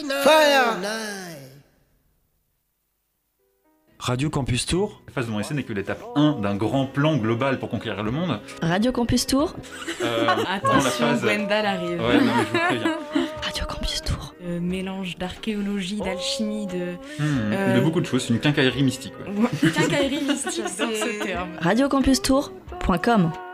Fire. Radio Campus Tour. La phase de mon essai n'est que l'étape 1 d'un grand plan global pour conquérir le monde. Radio Campus Tour. Attention, Gwendal arrive. Ouais, non mais je vous préviens. Radio Campus Tour. Mélange d'archéologie, d'alchimie, de... De beaucoup de choses, c'est une quincaillerie mystique. Ouais. Quincaillerie mystique, c'est ce terme. Radiocampustour.com